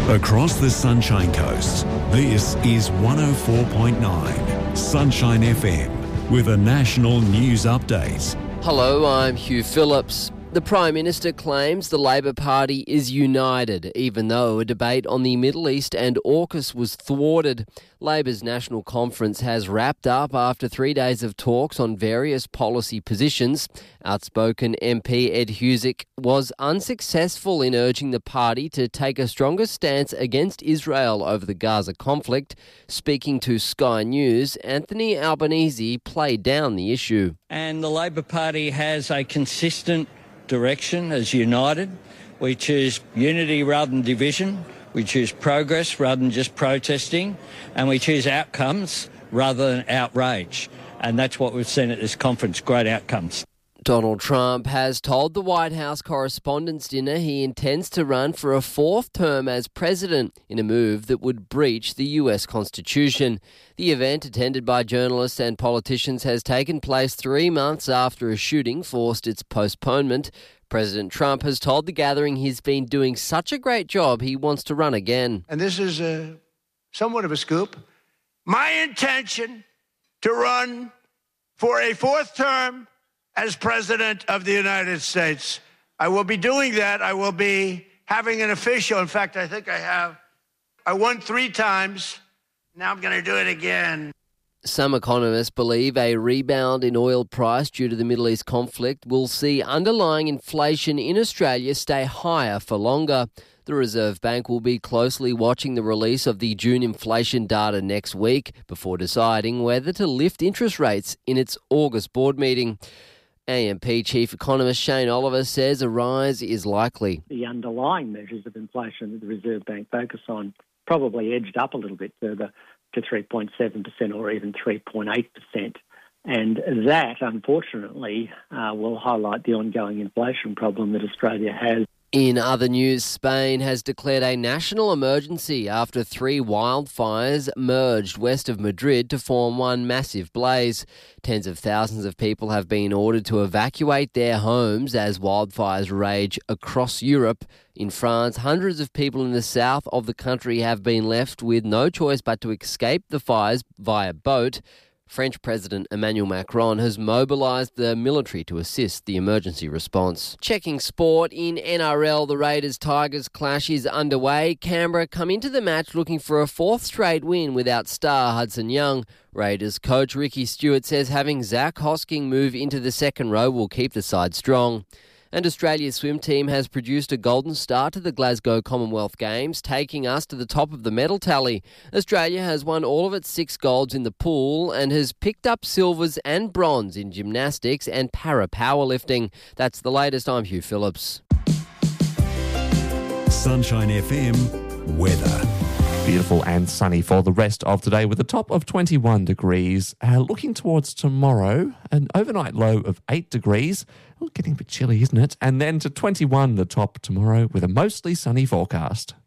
Across the Sunshine Coast, this is 104.9 Sunshine FM with a national news update. Hello, I'm Hugh Phillips. The Prime Minister claims the Labor Party is united, even though a debate on the Middle East and AUKUS was thwarted. Labor's National Conference has wrapped up after 3 days of talks on various policy positions. Outspoken MP Ed Husic was unsuccessful in urging the party to take a stronger stance against Israel over the Gaza conflict. Speaking to Sky News, Anthony Albanese played down the issue. And the Labor Party has a consistent direction as united. We choose unity rather than division. We choose progress rather than just protesting. And we choose outcomes rather than outrage. And that's what we've seen at this conference, great outcomes. Donald Trump has told the White House Correspondents' Dinner he intends to run for a fourth term as president in a move that would breach the US Constitution. The event, attended by journalists and politicians, has taken place 3 months after a shooting forced its postponement. President Trump has told the gathering he's been doing such a great job he wants to run again. And this is somewhat of a scoop. My intention to run for a fourth term as President of the United States. I will be doing that. I will be having an official. In fact, I think I have. I won 3 times. Now I'm going to do it again. Some economists believe a rebound in oil price due to the Middle East conflict will see underlying inflation in Australia stay higher for longer. The Reserve Bank will be closely watching the release of the June inflation data next week before deciding whether to lift interest rates in its August board meeting. AMP Chief Economist Shane Oliver says a rise is likely. The underlying measures of inflation that the Reserve Bank focus on probably edged up a little bit further to 3.7% or even 3.8%. And that, unfortunately, will highlight the ongoing inflation problem that Australia has. In other news, Spain has declared a national emergency after 3 wildfires merged west of Madrid to form one massive blaze. Tens of thousands of people have been ordered to evacuate their homes as wildfires rage across Europe. In France, hundreds of people in the south of the country have been left with no choice but to escape the fires via boat. French President Emmanuel Macron has mobilised the military to assist the emergency response. Checking sport, in NRL, the Raiders-Tigers clash is underway. Canberra come into the match looking for a 4th straight win without star Hudson Young. Raiders coach Ricky Stewart says having Zach Hosking move into the second row will keep the side strong. And Australia's swim team has produced a golden start to the Glasgow Commonwealth Games, taking us to the top of the medal tally. Australia has won all of its 6 golds in the pool and has picked up silvers and bronze in gymnastics and para-powerlifting. That's the latest. I'm Hugh Phillips. Sunshine FM weather. Beautiful and sunny for the rest of today with a top of 21 degrees. Looking towards tomorrow, an overnight low of 8 degrees. Getting a bit chilly, isn't it? And then to 21 the top tomorrow with a mostly sunny forecast.